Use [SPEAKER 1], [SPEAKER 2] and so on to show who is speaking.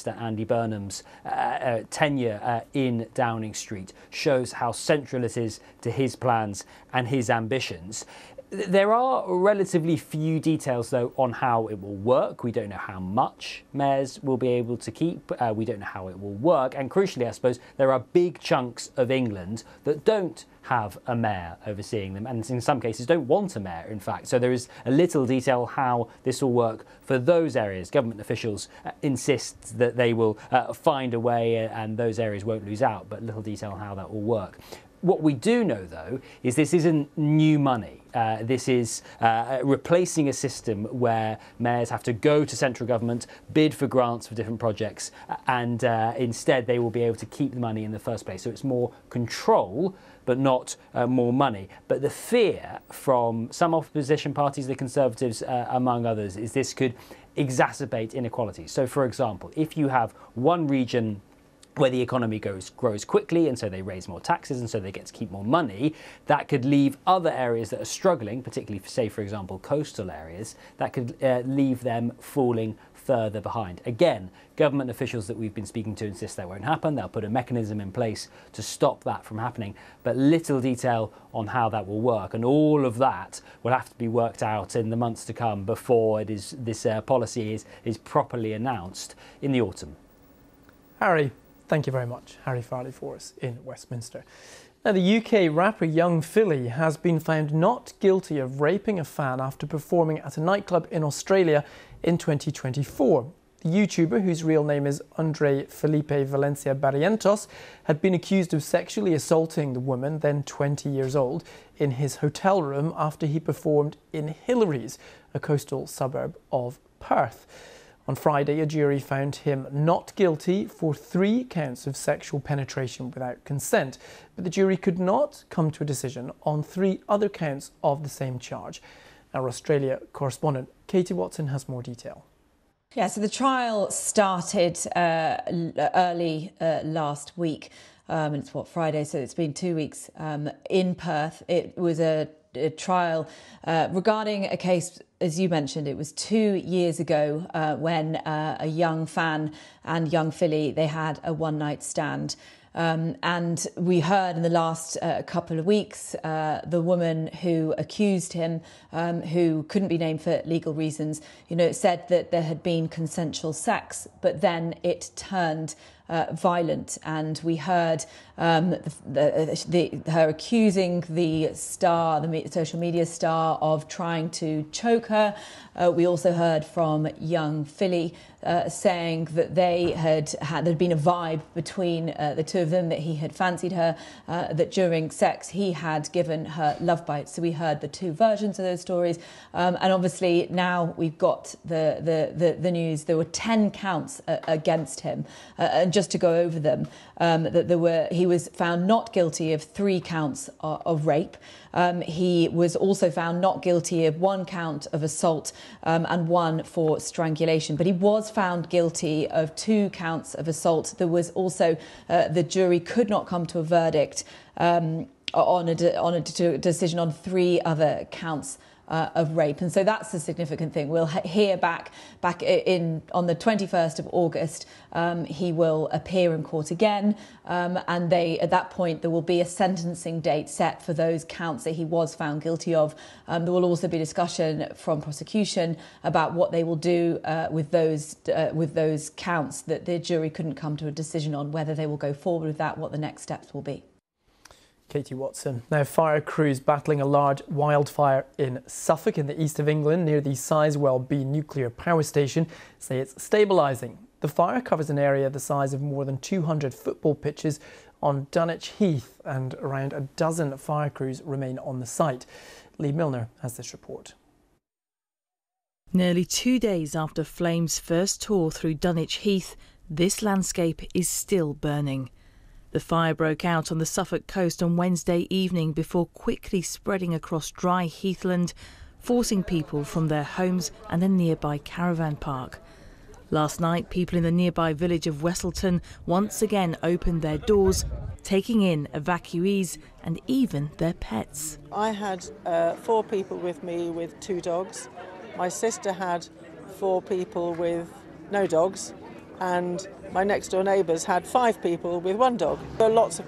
[SPEAKER 1] Minister Andy Burnham's tenure in Downing Street shows how central it is to his plans and his ambitions. There are relatively few details, though, on how it will work. We don't know how much mayors will be able to keep. We don't know how it will work. And crucially, I suppose, there are big chunks of England that don't have a mayor overseeing them, and in some cases don't want a mayor, in fact. So there is a little detail how this will work for those areas. Government officials insist that they will find a way and those areas won't lose out, but little detail on how that will work. What we do know, though, is this isn't new money. This is replacing a system where mayors have to go to central government, bid for grants for different projects, and instead they will be able to keep the money in the first place. So it's more control, but not more money. But the fear from some opposition parties, the Conservatives among others, is this could exacerbate inequalities. So, for example, if you have one region where the economy grows quickly and so they raise more taxes and so they get to keep more money, that could leave other areas that are struggling, particularly, say, for example, coastal areas, that could leave them falling further behind. Again, government officials that we've been speaking to insist that won't happen. They'll put a mechanism in place to stop that from happening, but little detail on how that will work. And all of that will have to be worked out in the months to come before this policy is properly announced in the autumn.
[SPEAKER 2] Harry, thank you very much. Harry Farley for us in Westminster. Now, the UK rapper Young Philly has been found not guilty of raping a fan after performing at a nightclub in Australia in 2024. The YouTuber, whose real name is Andre Felipe Valencia Barrientos, had been accused of sexually assaulting the woman, then 20 years old, in his hotel room after he performed in Hillary's, a coastal suburb of Perth. On Friday, a jury found him not guilty for 3 counts of sexual penetration without consent, but the jury could not come to a decision on 3 other counts of the same charge. Our Australia correspondent Katie Watson has more detail.
[SPEAKER 3] Yeah, so the trial started early last week, and it's Friday, so it's been 2 weeks in Perth. It was a trial regarding a case, as you mentioned, it was 2 years ago when a young fan and Young Philly, they had a one-night stand. And we heard in the last couple of weeks the woman who accused him, who couldn't be named for legal reasons, said that there had been consensual sex, but then it turned violent, and we heard her accusing the star, the social media star, of trying to choke her. We also heard from Young Philly saying that there'd been a vibe between the two of them, that he had fancied her, that during sex he had given her love bites. So we heard the 2 versions of those stories, and obviously now we've got the news. There were 10 counts against him, and just to go over them, he was found not guilty of 3 counts of rape. He was also found not guilty of 1 count of assault and 1 for strangulation, but he was found guilty of 2 counts of assault. There was also the jury could not come to a verdict on a decision on 3 other counts of rape, and so that's a significant thing. We'll hear back on the 21st of August. He will appear in court again, and at that point there will be a sentencing date set for those counts that he was found guilty of. There will also be discussion from prosecution about what they will do with those counts that the jury couldn't come to a decision on, whether they will go forward with that, what the next steps will be.
[SPEAKER 2] Katie Watson. Now, fire crews battling a large wildfire in Suffolk in the east of England near the Sizewell B nuclear power station say it's stabilising. The fire covers an area the size of more than 200 football pitches on Dunwich Heath, and around a dozen fire crews remain on the site. Lee Milner has this report.
[SPEAKER 4] Nearly 2 days after flames first tore through Dunwich Heath, this landscape is still burning. The fire broke out on the Suffolk coast on Wednesday evening before quickly spreading across dry heathland, forcing people from their homes and a nearby caravan park. Last night, people in the nearby village of Westleton once again opened their doors, taking in evacuees and even their pets.
[SPEAKER 5] I had 4 people with me with 2 dogs. My sister had 4 people with no dogs. and my next door neighbours had 5 people with 1 dog. There are lots of